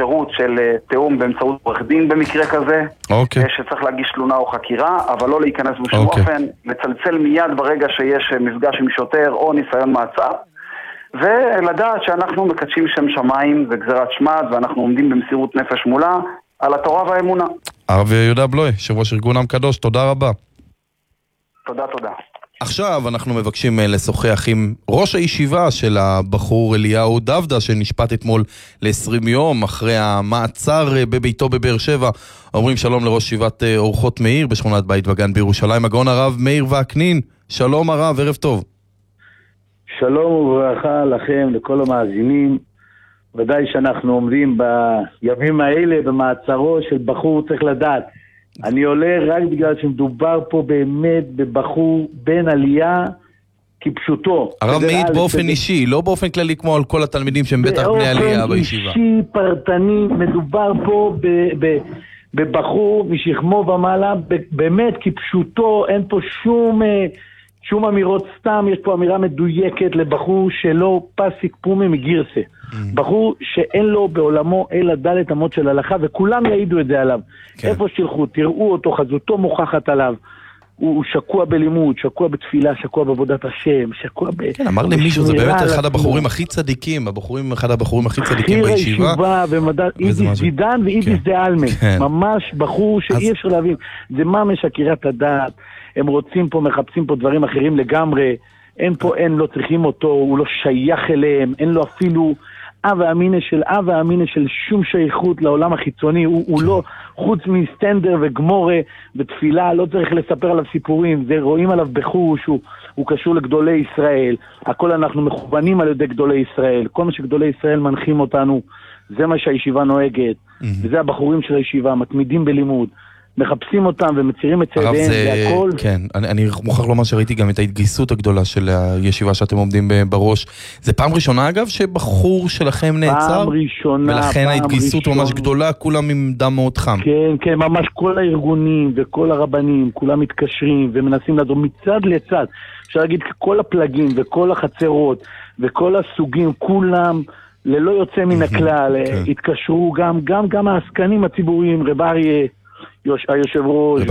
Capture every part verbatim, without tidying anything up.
אפשרות של תאום באמצעות עורך דין במקרה כזה, אוקיי. שצריך להגיש תלונה או חקירה, אבל לא להיכנס בשום אוקיי. אופן, לצלצל מיד ברגע שיש מפגש עם שוטר או ניסיון מעצר, ולדעת שאנחנו מקדשים שם שמיים וגזירת שמד, ואנחנו עומדים במסירות נפש מולה על התורה והאמונה. הרב יהודה בלוי, יושב ראש ארגון עם קדוש, תודה רבה. תודה, תודה. עכשיו אנחנו מבקשים לשוחח עם ראש הישיבה של הבחור אליהו דוודה, שנשפט אתמול ל-עשרים יום אחרי המעצר בביתו בבאר שבע. אומרים שלום לראש ישיבת אורחות מאיר בשכונת בית וגן בירושלים, הגאון הרב מאיר וקנין. שלום הרב, ערב טוב. שלום וברכה לכם, לכל המאזינים. ודאי שאנחנו עומדים בימים האלה במעצרו של בחור, צריך לדעת. אני עולה רק בגלל שמדובר פה באמת בבחור בן עלייה כפשוטו. הרב מעיד באופן אישי, לא באופן כללי כמו על כל התלמידים שהם בטח בני עלייה בישיבה. באופן אישי, פרטני, מדובר פה בבחור משכמו ומעלה, באמת כפשוטו, אין פה שום... שום אמירות סתם, יש פה אמירה מדויקת לבחור שלא פסיק פומי מגירסה. Mm. בחור שאין לו בעולמו אלא דלת אמות של הלכה, וכולם יעידו את זה עליו. כן. איפה שילכו, תראו אותו, חזותו מוכחת עליו. הוא, הוא שקוע בלימוד, שקוע בתפילה, שקוע בעבודת השם, שקוע ב... כן, אמר למישהו, זה באמת אחד הבחורים הכי צדיקים, הבחורים, אחד הבחורים הכי צדיקים בישיבה. הישיבה ומדע, אידיס דידן ואידיס דה אלמה. ממש בחור שאי אפשר להבין. זה ממש הכירת הדעת. הם רוצים פה, מחפשים פה דברים אחרים לגמרי, אין פה, אין, לא צריכים אותו, הוא לא שייך אליהם, אין לו אפילו אב האמינה של אב האמינה של שום שייכות לעולם החיצוני, הוא, הוא לא, חוץ מסטנדר וגמורה ותפילה, לא צריך לספר עליו סיפורים, זה רואים עליו בחוש, הוא, הוא קשור לגדולי ישראל, הכל אנחנו מכוונים על ידי גדולי ישראל, כל מה שגדולי ישראל מנחים אותנו, זה מה שהישיבה נוהגת, וזה הבחורים של הישיבה, מתמידים בלימוד, מחפשים אותם ומצירים את צעדיהם, זה הכל. כן, אני, אני מוכרח לומר שראיתי גם את ההתגייסות הגדולה של הישיבה שאתם עומדים בראש. זה פעם ראשונה אגב שבחור שלכם נעצר? פעם ראשונה, ולכן פעם ההתגייסות ראשון. ממש גדולה, כולם עם דם מאוד חם. כן, כן, ממש כל הארגונים וכל הרבנים, כולם מתקשרים ומנסים לעזור מצד לצד. אפשר להגיד כל הפלגים וכל החצרות וכל הסוגים, כולם ללא יוצא מן הכלל, התקשרו גם, גם, גם העסקנים הציבוריים, רב אריה, היושב ראש,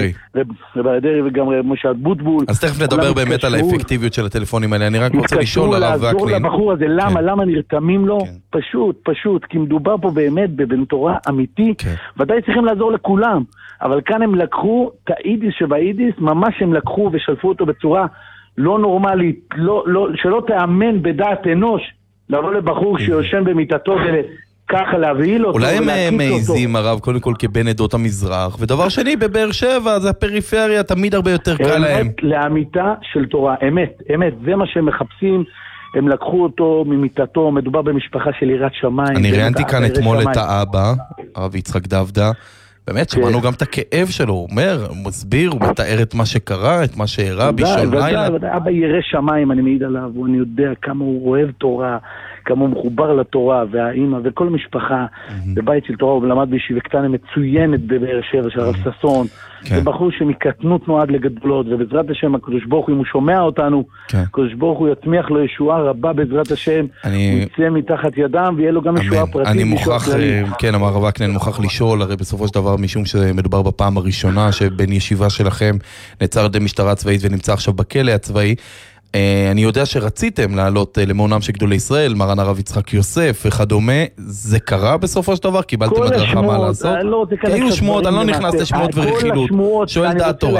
רב אריה וגם רב משה אבוטבול. אז תכף נדבר באמת על האפקטיביות של הטלפונים האלה. אני רק רוצה לשאול על הרב וקנין. לעזור לבחור הזה, למה? למה נרתמים לו? פשוט, פשוט, כי מדובר פה באמת בבן תורה אמיתי, ודאי צריכים לעזור לכולם, אבל כאן הם לקחו את האידיס שבאידיס, ממש הם לקחו ושלפו אותו בצורה לא נורמלית, שלא תאמן בדעת אנוש, לבוא לבחור שיושן במיטתו ככה להבהיל אותו. אולי הם מעיזים הרב קודם כל כבן עדות המזרח, ודבר שני בבאר שבע זה הפריפריה, תמיד הרבה יותר קל להם. אמת לאמיתה של תורה, אמת, אמת, זה מה שהם מחפשים, הם לקחו אותו ממיטתו, מדובר במשפחה של יראת שמיים. אני ראיינתי כאן אתמול את האבא, הרב יצחק דוודה, באמת שמענו גם את הכאב שלו, הוא אומר, הוא מסביר, הוא מתאר את מה שקרה, את מה שהראה בישול לילה. אבא ירא שמיים, אני מעיד עליו, ואני יודע כמה הוא אוהב תורה, כמה הוא מחובר לתורה, והאימא וכל משפחה בבית של תורה, הוא למד בישיבה קטנה מצוינת בבאר שבע של הרב ששון, זה בחור שמקטנות נועד לגדולות, ובעזרת השם הקדוש ברוך הוא, אם הוא שומע אותנו, הקדוש ברוך הוא יצמיח לו ישועה רבה בעזרת השם, הוא יצא מתחת ידם, ויהיה לו גם ישועה פרטית. אני מוכרח, כן, אמר הרב וקנין, מוכרח לשאול, הרי בסופו של דבר, משום שמדובר בפעם הראשונה, שבן ישיבה שלכם נעצר על ידי משטרה צבאית, ונמצא עכשיו בכלא הצבאי, אני יודע שרציתם לעלות למעונם של גדולי ישראל, מרן הרב יצחק יוסף וכדומה, זה קרה בסופו של דבר? קיבלתם הדרכה מה לעשות? כי היו שמועות, אני לא נכנס לשמועות ורכילות, שואל דעת תורה.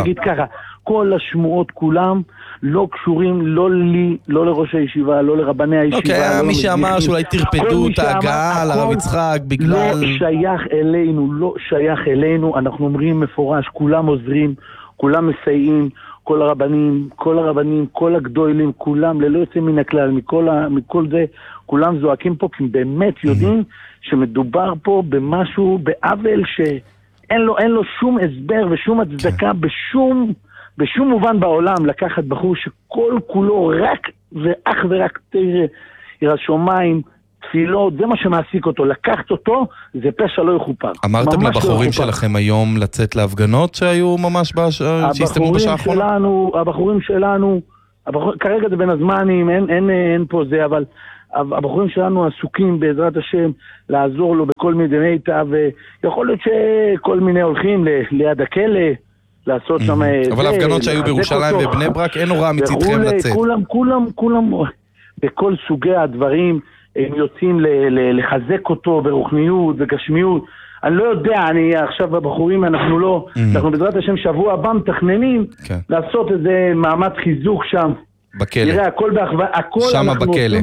כל השמועות כולם לא קשורים, לא לי, לא לראש הישיבה, לא לרבני הישיבה. אוקיי, מי שאמר שאולי תרפדו את ההגעה לרב יצחק בגלל... לא שייך אלינו, לא שייך אלינו, אנחנו אומרים מפורש, כולם עוזרים, כולם מסייעים, כל הרבנים, כל הרבנים, כל הגדולים, כולם, ללא יוצא מן הכלל, מכל, ה, מכל זה, כולם זועקים פה, כי באמת יודעים שמדובר פה במשהו, בעוול שאין לו, אין לו שום הסבר ושום הצדקה בשום, בשום מובן בעולם, לקחת בחור שכל כולו רק ואך ורק תראה, יראת שמיים, תפילות, זה מה שמעסיק אותו, לקחת אותו, זה פשע לא יכופר. אמרתם לבחורים לא שלכם היום לצאת להפגנות שהיו ממש שהסתמו בשעה האחרונה? הבחורים שלנו, הבחור, כרגע זה בין הזמנים, אין, אין, אין פה זה, אבל הבחורים שלנו עסוקים בעזרת השם לעזור לו בכל מיני מיטה, ויכול להיות שכל מיני הולכים ליד הכלא, לעשות שם... אבל ההפגנות שהיו בירושלים ובני ברק, אין הוראה מצדכם לצאת. כולם, כולם, כולם, בכל סוגי הדברים, הם יוצאים לחזק אותו ברוחניות וגשמיות. אני לא יודע, אני עכשיו הבחורים, אנחנו לא, אנחנו בעזרת השם שבוע הבא מתכננים לעשות איזה מאמץ חיזוק שם. בכלא. נראה, הכל באחווה, הכל שמה בכלא.